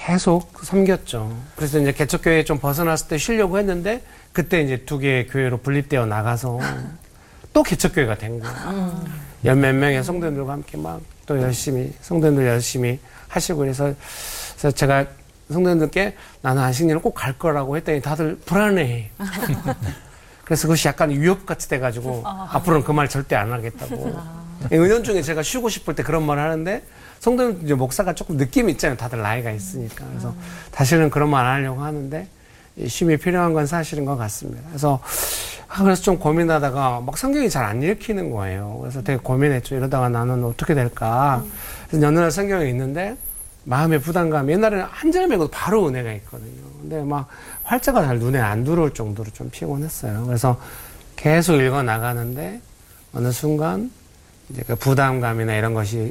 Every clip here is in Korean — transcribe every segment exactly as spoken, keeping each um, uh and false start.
계속 섬겼죠. 그래서 이제 개척교회 좀 벗어났을 때 쉬려고 했는데 그때 이제 두 개의 교회로 분립되어 나가서 또 개척교회가 된 거예요. 열 몇 명의 성도님들과 함께 막 또 열심히 성도님들 열심히 하시고 그래서, 그래서 제가 성도님들께 나는 안식년을 꼭 갈 거라고 했더니 다들 불안해해. 그래서 그것이 약간 위협같이 돼가지고 아. 앞으로는 그 말 절대 안 하겠다고. 아. 은연중에 제가 쉬고 싶을 때 그런 말을 하는데 성도님 이제 목사가 조금 느낌이 있잖아요. 다들 나이가 있으니까. 그래서 음. 다시는 그런 말 안 하려고 하는데 쉼이 필요한 건 사실인 것 같습니다. 그래서 아, 그래서 좀 고민하다가 막 성경이 잘 안 읽히는 거예요. 그래서 되게 고민했죠. 이러다가 나는 어떻게 될까. 그래서 어느 날 성경이 있는데 마음의 부담감, 옛날에는 한 절 메고 바로 은혜가 있거든요. 근데 막 활자가 잘 눈에 안 들어올 정도로 좀 피곤했어요. 그래서 계속 읽어 나가는데 어느 순간 이제 그 부담감이나 이런 것이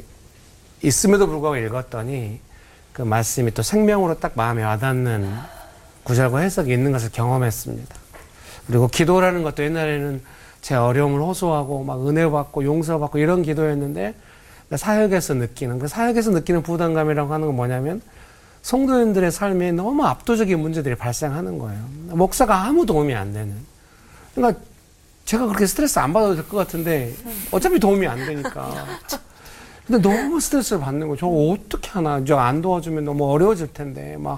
있음에도 불구하고 읽었더니 그 말씀이 또 생명으로 딱 마음에 와닿는 구절과 해석이 있는 것을 경험했습니다. 그리고 기도라는 것도 옛날에는 제 어려움을 호소하고 막 은혜 받고 용서받고 이런 기도였는데 사역에서 느끼는 그 사역에서 느끼는 부담감이라고 하는 건 뭐냐면 성도님들의 삶에 너무 압도적인 문제들이 발생하는 거예요. 목사가 아무 도움이 안 되는. 그러니까 제가 그렇게 스트레스 안 받아도 될 것 같은데 어차피 도움이 안 되니까. 근데 너무 스트레스를 받는 거예요. 저거 어떻게 하나. 저 안 도와주면 너무 어려워질 텐데 막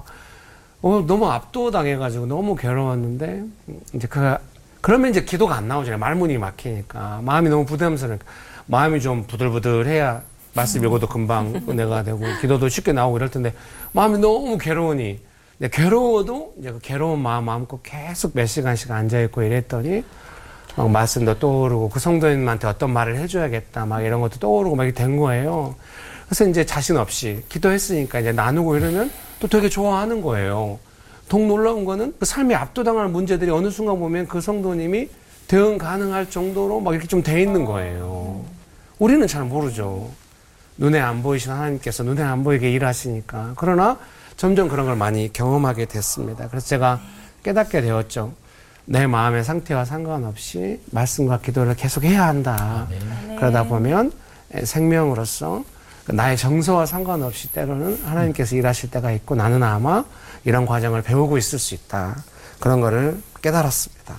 어, 너무 압도당해가지고 너무 괴로웠는데 이제 그 그러면 이제 기도가 안 나오잖아요. 말문이 막히니까 마음이 너무 부담스러우니까. 마음이 좀 부들부들해야 말씀 읽어도 금방 은혜가 되고 기도도 쉽게 나오고 이럴 텐데 마음이 너무 괴로우니 괴로워도 이제 그 괴로운 마음 안고 계속 몇 시간씩 앉아있고 이랬더니 막 말씀도 떠오르고 그 성도님한테 어떤 말을 해줘야겠다 막 이런 것도 떠오르고 막 이렇게 된 거예요. 그래서 이제 자신 없이 기도했으니까 이제 나누고 이러면 또 되게 좋아하는 거예요. 더욱 놀라운 거는 그 삶에 압도당하는 문제들이 어느 순간 보면 그 성도님이 대응 가능할 정도로 막 이렇게 좀 돼 있는 거예요. 우리는 잘 모르죠. 눈에 안 보이신 하나님께서 눈에 안 보이게 일하시니까. 그러나 점점 그런 걸 많이 경험하게 됐습니다. 그래서 제가 깨닫게 되었죠. 내 마음의 상태와 상관없이 말씀과 기도를 계속 해야 한다. 네. 그러다 보면 생명으로서 나의 정서와 상관없이 때로는 하나님께서 일하실 때가 있고 나는 아마 이런 과정을 배우고 있을 수 있다. 그런 거를 깨달았습니다.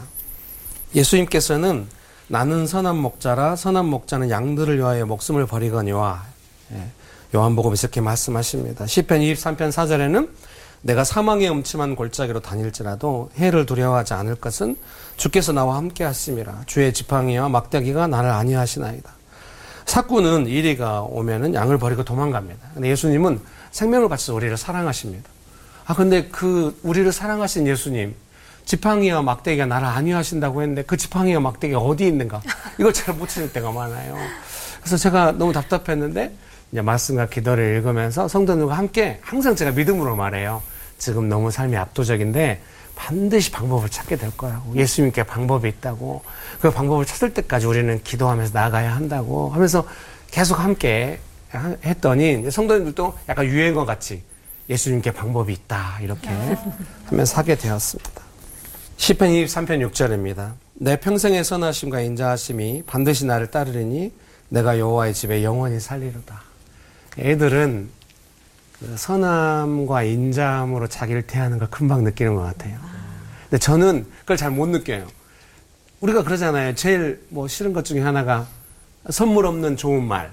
예수님께서는 나는 선한 목자라 선한 목자는 양들을 위하여 목숨을 버리거니와 요한복음에서 이렇게 말씀하십니다. 시편 이십삼 편 사 절에는 내가 사망의 음침한 골짜기로 다닐지라도 해를 두려워하지 않을 것은 주께서 나와 함께 하심이라. 주의 지팡이와 막대기가 나를 안위하시나이다. 사꾼은 이리가 오면은 양을 버리고 도망갑니다. 근데 예수님은 생명을 바쳐서 우리를 사랑하십니다. 아 근데 그 우리를 사랑하신 예수님 지팡이와 막대기가 나를 안위하신다고 했는데 그 지팡이와 막대기가 어디 있는가? 이걸 잘 못 찾을 때가 많아요. 그래서 제가 너무 답답했는데 이제 말씀과 기도를 읽으면서 성도들과 함께 항상 제가 믿음으로 말해요. 지금 너무 삶이 압도적인데 반드시 방법을 찾게 될 거라고. 예수님께 방법이 있다고. 그 방법을 찾을 때까지 우리는 기도하면서 나가야 한다고 하면서 계속 함께 했더니 성도님들도 약간 유행어 같이 예수님께 방법이 있다 이렇게 하면서 하게 되었습니다. 시편 이십삼 편 육 절입니다. 내 평생의 선하심과 인자하심이 반드시 나를 따르리니 내가 여호와의 집에 영원히 살리로다. 애들은 그 선함과 인자함으로 자기를 대하는 걸 금방 느끼는 것 같아요. 근데 저는 그걸 잘 못 느껴요. 우리가 그러잖아요. 제일 뭐 싫은 것 중에 하나가 선물 없는 좋은 말.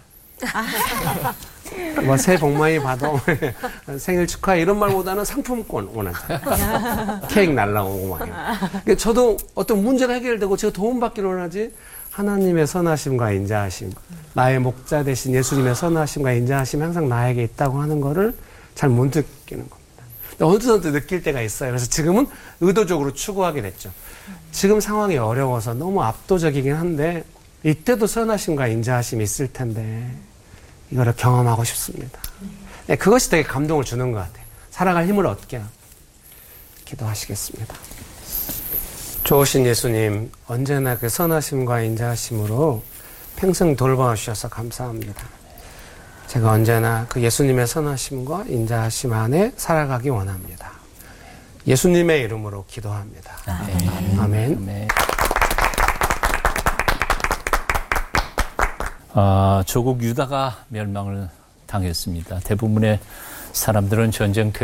뭐 새해 복 많이 받아. 생일 축하해. 이런 말보다는 상품권 원하잖아요. 케이크 날라오고 막. 저도 어떤 문제가 해결되고 제가 도움받기를 원하지 하나님의 선하심과 인자하심, 나의 목자 되신 예수님의 선하심과 인자하심이 항상 나에게 있다고 하는 거를 잘 못 느끼는 겁니다. 어느덧 느낄 때가 있어요. 그래서 지금은 의도적으로 추구하게 됐죠. 지금 상황이 어려워서 너무 압도적이긴 한데 이때도 선하심과 인자하심이 있을 텐데 이거를 경험하고 싶습니다. 네, 그것이 되게 감동을 주는 것 같아요. 살아갈 힘을 얻게 기도하시겠습니다. 좋으신 예수님, 언제나 그 선하심과 인자하심으로 평생 돌봐주셔서 감사합니다. 제가 언제나 그 예수님의 선하심과 인자하심 안에 살아가기 원합니다. 예수님의 이름으로 기도합니다. 아멘. 아멘. 아멘. 아, 조국 유다가 멸망을 당했습니다. 대부분의 사람들은 전쟁